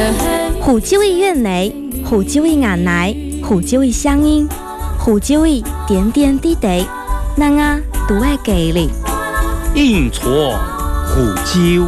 湖州的院内，湖州的眼内，湖州的声音，湖州的点点滴滴，咱啊都爱记哩。 印传湖州。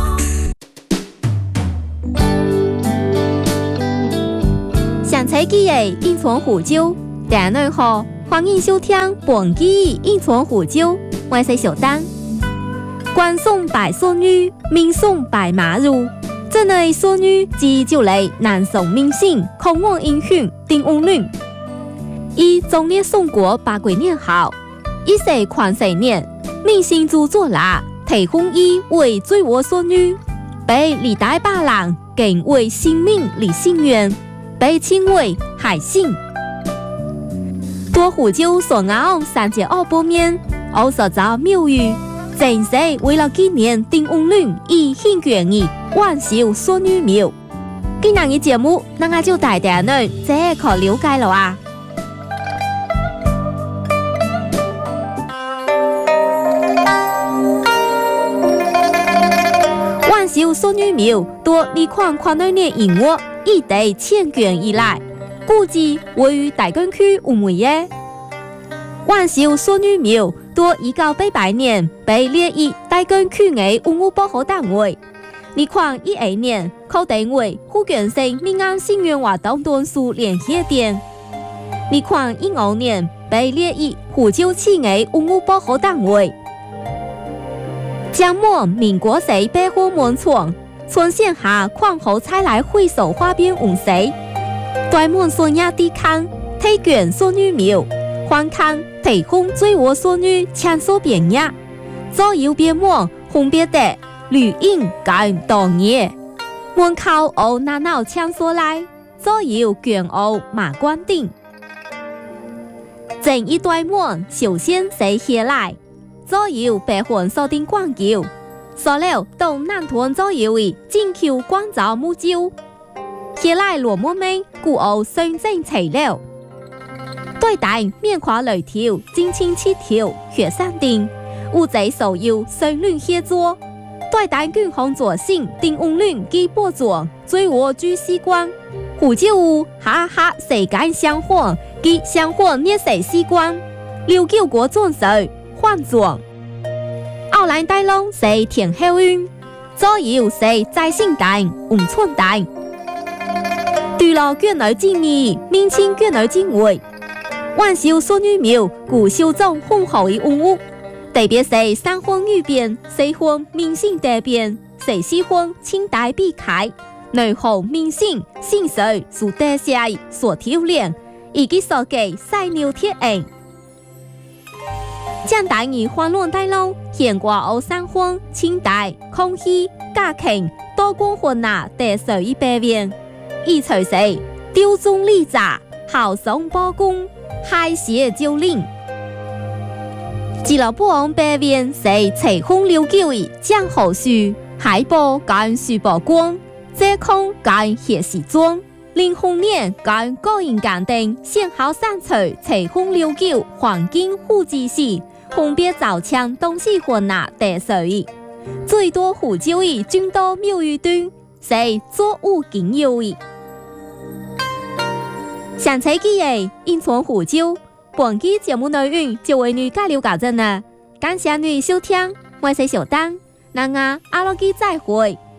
上彩记的印传湖州，大家好，欢迎收听本期的印传湖州，我是小丹。官送白孙女，民送白马如。这类孙女自就来南宋明星孔王英雄丁翁女，以忠烈宋国8年后，一世宽4年，明星著作啦，提供以为追我孙女，被历代8人敬为性命李心愿，被称为海信。多湖州所昂3节2波面，20造庙宇。正是为了纪念丁翁女以献捐的万寿孙女庙。今日的节目，咱就带大家这可了解了啊。万寿孙女庙多李款宽内的银幕一地迁捐以来，估计位于大根区5枚耶。万寿孙女庙多1988年被列入大根区的文物保护单位。2012年确定为福建省民安信源活动段数联协点。2015年被列入湖州市的文物保护单位。江末民国时百货门窗，村线下矿后采来会手花边红色，对门孙亚地康推卷孙女庙。环康提供追我孙女枪手变压，左右边门分别的绿荫跟当夜，门口有拿闹枪手来，左右卷有马关顶，正一对门首先是起来，左右白混锁定广桥，所了东南屯左右的金球光照木雕，起来罗门面故有双正材料。对待面跨雷条、金青7条、雪山顶，乌贼手有双轮协作。对待军红左性、丁翁轮及播种，追我居西关。湖州有哈哈世界香火及香火热世西关。69国壮士换装。奥兰大龙是田后运，左右是在信蛋、五寸蛋。对了，卷来敬意，明清卷来敬畏。万寿孙女庙古修种丰厚的文物，特别是3分御边、4分明星大边、4分清代壁开、内后明星姓水属地下所挑炼，以及所给犀牛铁印。将大义欢乐大路现挂有3分清代康熙、嘉庆多光混纳地水一百元，意除是丢中立炸、好送包公。海协九令，自老不王北边是采风69的江河树，海波跟树曝光，遮空跟血时装，00年跟个人鉴定先后删除采风69环境护理时，分别造成东西混纳地水，最多湖州的军都庙宇端是作物仅有的。上彩记的印传湖州，本期节目内容就为你介绍到这呢，感谢你收听，我是小丹，咱阿落基再会。